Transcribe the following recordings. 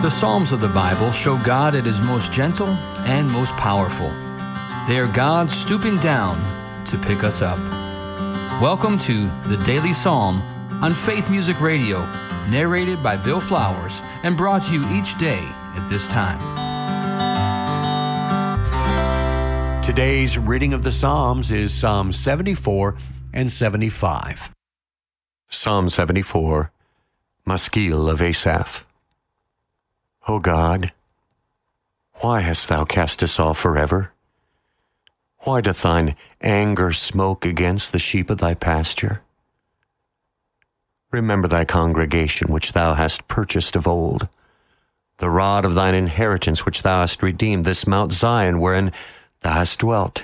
The Psalms of the Bible show God at His most gentle and most powerful. They are God stooping down to pick us up. Welcome to the Daily Psalm on Faith Music Radio, narrated by Bill Flowers and brought to you each day at this time. Today's reading of the Psalms is Psalm 74 and 75. Psalm 74, Maskil of Asaph. O God, why hast thou cast us off forever? Why doth thine anger smoke against the sheep of thy pasture? Remember thy congregation which thou hast purchased of old, the rod of thine inheritance which thou hast redeemed, this Mount Zion wherein thou hast dwelt.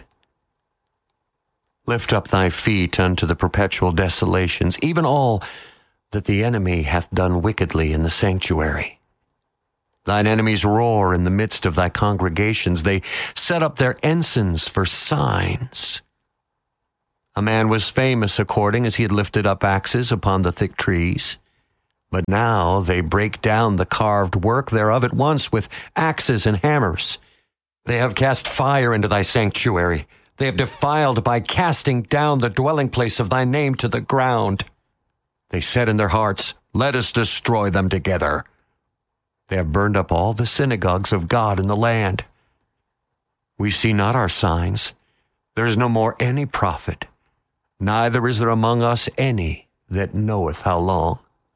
Lift up thy feet unto the perpetual desolations, even all that the enemy hath done wickedly in the sanctuary. Thine enemies roar in the midst of thy congregations. They set up their ensigns for signs. A man was famous according as he had lifted up axes upon the thick trees. But now they break down the carved work thereof at once with axes and hammers. They have cast fire into thy sanctuary. They have defiled by casting down the dwelling place of thy name to the ground. They said in their hearts, let us destroy them together. They have burned up all the synagogues of God in the land. We see not our signs. There is no more any prophet, neither is there among us any that knoweth how long.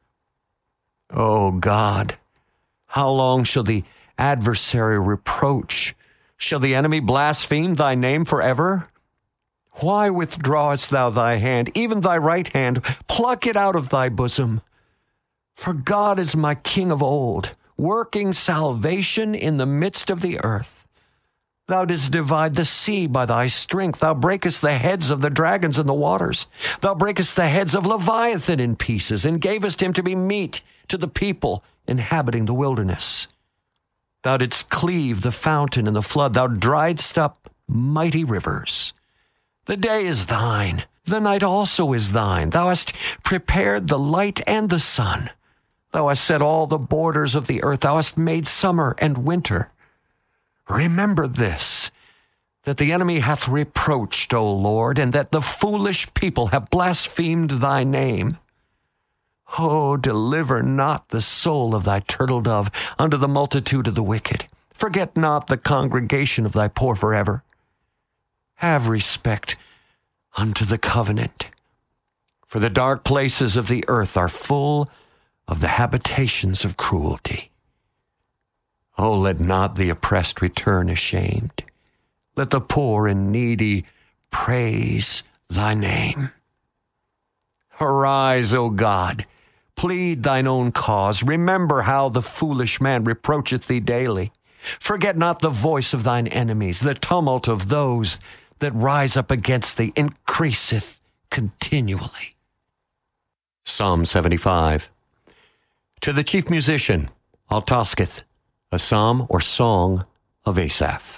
O God, how long shall the adversary reproach? Shall the enemy blaspheme thy name forever? Why withdrawest thou thy hand, even thy right hand? Pluck it out of thy bosom. For God is my King of old, working salvation in the midst of the earth. Thou didst divide the sea by thy strength. Thou breakest the heads of the dragons in the waters. Thou breakest the heads of Leviathan in pieces, and gavest him to be meat to the people inhabiting the wilderness. Thou didst cleave the fountain and the flood. Thou driedst up mighty rivers. The day is thine. The night also is thine. Thou hast prepared the light and the sun. Thou hast set all the borders of the earth. Thou hast made summer and winter. Remember this, that the enemy hath reproached, O Lord, and that the foolish people have blasphemed thy name. Oh, deliver not the soul of thy turtle dove unto the multitude of the wicked. Forget not the congregation of thy poor forever. Have respect unto the covenant. For the dark places of the earth are full of the habitations of cruelty. Oh, let not the oppressed return ashamed. Let the poor and needy praise thy name. Arise, O God, plead thine own cause. Remember how the foolish man reproacheth thee daily. Forget not the voice of thine enemies. The tumult of those that rise up against thee increaseth continually. Psalm 75. To the chief musician, Altosketh, a psalm or song of Asaph.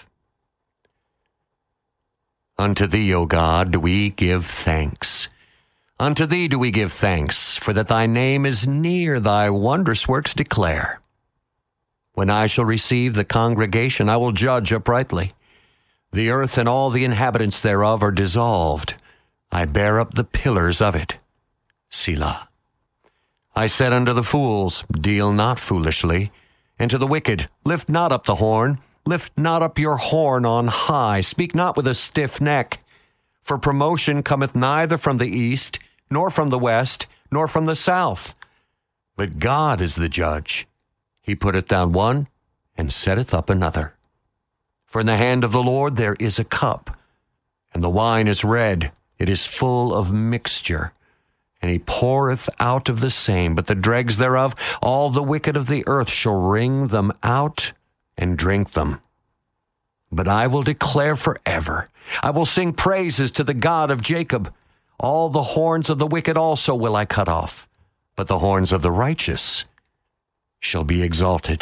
Unto thee, O God, do we give thanks. Unto thee do we give thanks, for that thy name is near, thy wondrous works declare. When I shall receive the congregation, I will judge uprightly. The earth and all the inhabitants thereof are dissolved. I bear up the pillars of it. Selah. I said unto the fools, deal not foolishly. And to the wicked, lift not up the horn. Lift not up your horn on high. Speak not with a stiff neck. For promotion cometh neither from the east, nor from the west, nor from the south. But God is the judge. He putteth down one, and setteth up another. For in the hand of the Lord there is a cup, and the wine is red. It is full of mixture. And he poureth out of the same, but the dregs thereof, all the wicked of the earth shall wring them out and drink them. But I will declare forever. I will sing praises to the God of Jacob. All the horns of the wicked also will I cut off, but the horns of the righteous shall be exalted.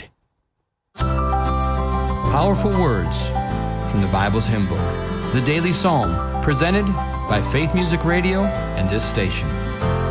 Powerful words from the Bible's hymn book, the Daily Psalm, presented by Faith Music Radio and this station.